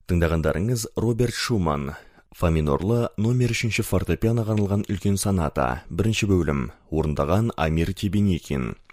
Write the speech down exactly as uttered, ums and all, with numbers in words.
Тыңдағандарыңыз Роберт Шуман. Фа минорлы номер үшінші фортепианоға арналған үлкен соната, бірінші бөлім, орындаған Амир Тебеникин.